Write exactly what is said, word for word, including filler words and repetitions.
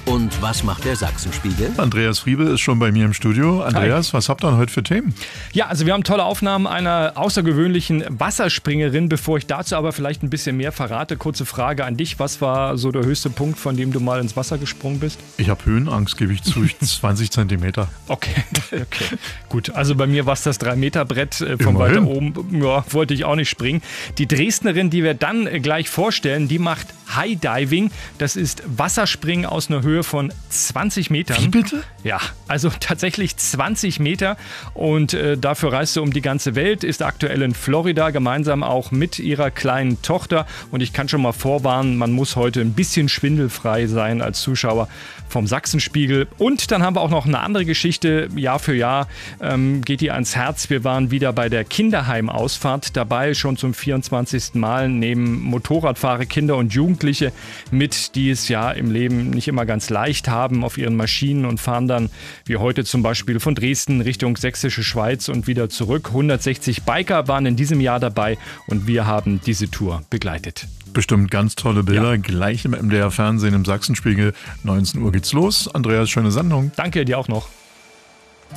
Und was macht der Sachsenspiegel? Andreas Friebe ist schon bei mir im Studio. Andreas, Hi. Was habt ihr denn heute für Themen? Ja, also wir haben tolle Aufnahmen einer außergewöhnlichen Wasserspringerin. Bevor ich dazu aber vielleicht ein bisschen mehr verrate, kurze Frage an dich. Was war so der höchste Punkt, von dem du mal ins Wasser gesprungen bist? Ich habe Höhenangst, gebe ich zu, zwanzig Zentimeter. Okay, okay. Gut, also bei mir war es das drei Meter Brett äh, von Immerhin. weiter oben. Ja, wollte ich auch nicht springen. Die Dresdnerin, die wir dann äh, gleich vorstellen, die macht High Diving. Das ist Wasserspringen aus einer Höhe von zwanzig Metern. Wie bitte? Ja, also tatsächlich zwanzig Meter und äh, dafür reist sie um die ganze Welt, ist aktuell in Florida, gemeinsam auch mit ihrer kleinen Tochter und ich kann schon mal vorwarnen, man muss heute ein bisschen schwindelfrei sein als Zuschauer vom Sachsenspiegel. Und dann haben wir auch noch eine andere Geschichte, Jahr für Jahr ähm, geht die ans Herz. Wir waren wieder bei der Kinderheim-Ausfahrt dabei, schon zum vierundzwanzigsten Mal, nehmen Motorradfahrer, Kinder und Jugendliche mit, die es ja im Leben nicht immer ganz leicht haben auf ihren Maschinen und fahren dann, wie heute zum Beispiel, von Dresden Richtung Sächsische Schweiz und wieder zurück. hundertsechzig Biker waren in diesem Jahr dabei und wir haben diese Tour begleitet. Bestimmt ganz tolle Bilder. Ja. Gleich im M D R Fernsehen im Sachsenspiegel. neunzehn Uhr geht's los. Andreas, schöne Sendung. Danke dir auch noch.